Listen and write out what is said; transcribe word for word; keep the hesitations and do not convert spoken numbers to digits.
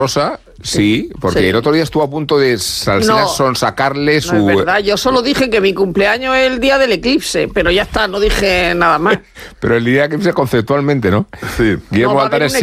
Rosa, sí, porque Sí. el otro día estuvo a punto de Alsina No, sonsacarle su... No es verdad, yo solo dije que mi cumpleaños es el día del eclipse, pero ya está, no dije nada más. Pero el día que conceptualmente, ¿no? Sí. Guillermo No, va a haber Altares un